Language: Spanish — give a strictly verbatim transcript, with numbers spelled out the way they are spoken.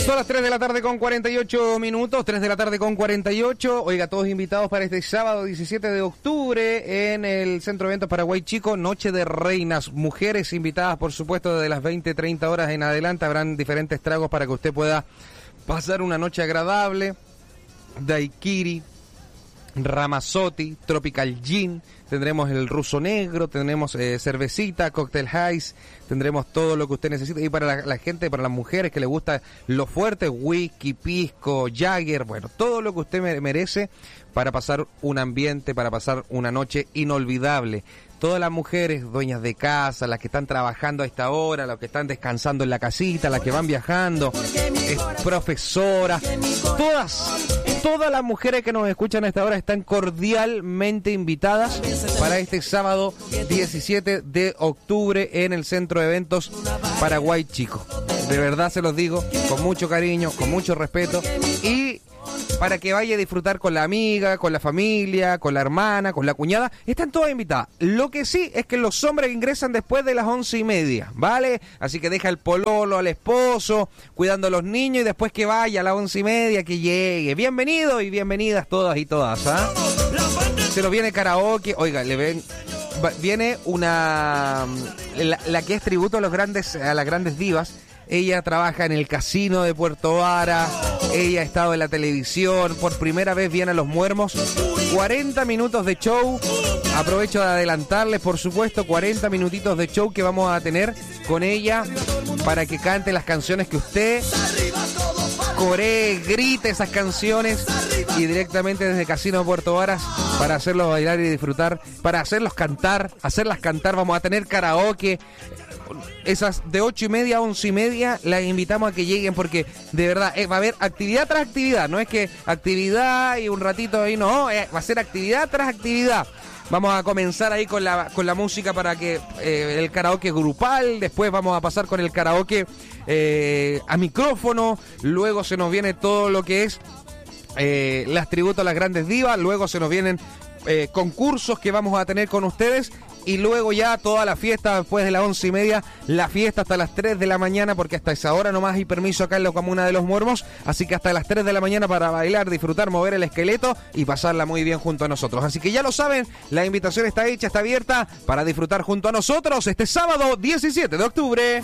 Son las tres de la tarde con cuarenta y ocho minutos, tres de la tarde con cuarenta y ocho. Oiga, todos invitados para este sábado diecisiete de octubre en el Centro de Eventos Paraguay Chico, Noche de Reinas. Mujeres invitadas, por supuesto, desde las veinte, treinta horas en adelante. Habrán diferentes tragos para que usted pueda pasar una noche agradable. Daiquiri, Ramazotti, Tropical Gin, tendremos el ruso negro, tendremos eh, cervecita, Cocktail Ice, tendremos todo lo que usted necesita. Y para la, la gente, para las mujeres que le gusta lo fuerte, whisky, pisco, Jagger, bueno, todo lo que usted merece para pasar un ambiente, para pasar una noche inolvidable. Todas las mujeres, dueñas de casa, las que están trabajando a esta hora, las que están descansando en la casita, las que van viajando, eh, profesoras, todas, todas las mujeres que nos escuchan a esta hora están cordialmente invitadas para este sábado diecisiete de octubre en el Centro de Eventos Paraguay Chico. De verdad se los digo, con mucho cariño, con mucho respeto y para que vaya a disfrutar con la amiga, con la familia, con la hermana, con la cuñada. Están todas invitadas. Lo que sí es que los hombres ingresan después de las once y media, ¿vale? Así que deja el pololo al esposo, cuidando a los niños y después que vaya a las once y media, que llegue. Bienvenidos y bienvenidas todas y todas, ¿ah? Se nos viene karaoke. Oiga, le ven... Viene una... La, la que es tributo a, los grandes, a las grandes divas. Ella trabaja en el casino de Puerto Vara, ella ha estado en la televisión, por primera vez viene a Los Muermos, cuarenta minutos de show, aprovecho de adelantarles, por supuesto, cuarenta minutitos de show que vamos a tener con ella para que cante las canciones que usted coree, grite esas canciones y directamente desde Casino de Puerto Varas para hacerlos bailar y disfrutar, para hacerlos cantar, hacerlas cantar, vamos a tener karaoke. Esas de ocho y media a once y media las invitamos a que lleguen porque de verdad eh, va a haber actividad tras actividad, no es que actividad y un ratito ahí, no, eh, va a ser actividad tras actividad. Vamos a comenzar ahí con la con la música para que eh, el karaoke grupal, después vamos a pasar con el karaoke eh, a micrófono, luego se nos viene todo lo que es eh, las tributos a las grandes divas, luego se nos vienen eh, concursos que vamos a tener con ustedes. Y luego ya toda la fiesta, después de las once y media, la fiesta hasta las tres de la mañana, porque hasta esa hora nomás hay permiso acá en la comuna de Los Muermos, así que hasta las tres de la mañana para bailar, disfrutar, mover el esqueleto y pasarla muy bien junto a nosotros. Así que ya lo saben, la invitación está hecha, está abierta para disfrutar junto a nosotros este sábado diecisiete de octubre.